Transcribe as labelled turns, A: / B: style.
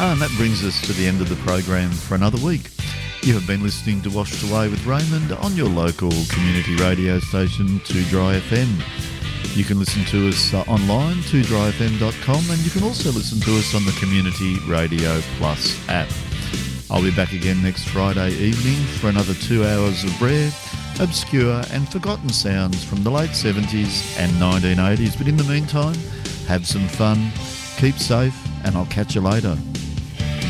A: And that brings us to the end of the program for another week. You have been listening to Washed Away with Raymond on your local community radio station, 2Dry FM. You can listen to us online, 2dryfm.com, and you can also listen to us on the Community Radio Plus app. I'll be back again next Friday evening for another 2 hours of rare, obscure and forgotten sounds from the late 70s and 1980s. But in the meantime, have some fun, keep safe, and I'll catch you later.